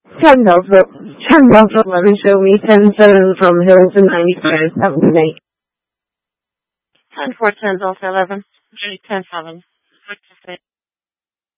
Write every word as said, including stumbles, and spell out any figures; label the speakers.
Speaker 1: ten Delta, ten Delta eleven, show me ten seven from Harrison ninety-five, seven to eight.
Speaker 2: ten four ten Delta eleven, ten seven.